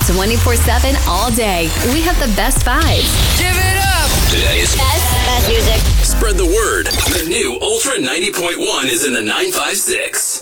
24/7 all day. We have the best vibes. Give it up! Today's Best music. Spread the word. The new Ultra 90.1 is in the 956.